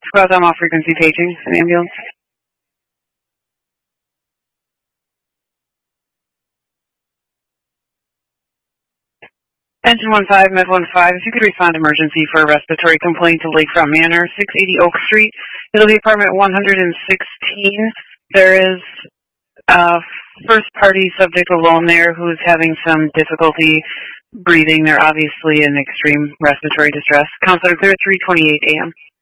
Squad on off frequency paging, an ambulance. Engine 15, Med 15, if you could respond emergency for a respiratory complaint to Lakefront Manor, 680 Oak Street. It'll be apartment 116. There is a first-party subject alone there who is having some difficulty breathing. They're obviously in extreme respiratory distress. Counselor clear, 3:28 a.m.